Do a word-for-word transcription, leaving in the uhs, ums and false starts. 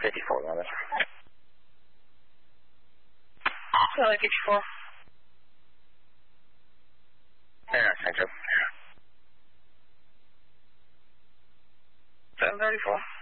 fifty-four, London. Charlie fifty-four. Yeah, thank you. seven thirty-four.